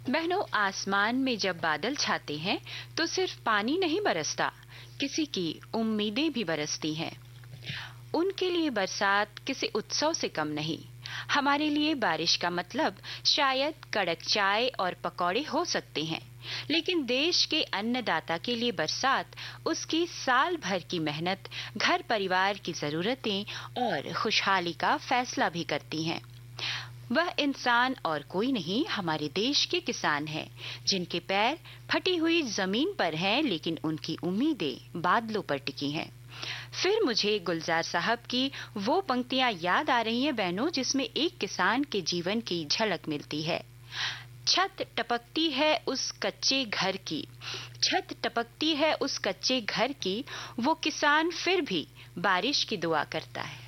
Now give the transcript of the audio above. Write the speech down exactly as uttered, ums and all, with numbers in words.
बहनों, आसमान में जब बादल छाते हैं तो सिर्फ पानी नहीं बरसता, किसी की उम्मीदें भी बरसती हैं। उनके लिए बरसात किसी उत्सव से कम नहीं। हमारे लिए बारिश का मतलब शायद कड़क चाय और पकौड़े हो सकते हैं, लेकिन देश के अन्नदाता के लिए बरसात उसकी साल भर की मेहनत, घर परिवार की जरूरतें और खुशहाली का फैसला भी करती हैं। वह इंसान और कोई नहीं, हमारे देश के किसान हैं, जिनके पैर फटी हुई जमीन पर हैं, लेकिन उनकी उम्मीदें बादलों पर टिकी हैं। फिर मुझे गुलजार साहब की वो पंक्तियां याद आ रही हैं बहनों, जिसमें एक किसान के जीवन की झलक मिलती है। छत टपकती है उस कच्चे घर की, छत टपकती है उस कच्चे घर की, वो किसान फिर भी बारिश की दुआ करता है।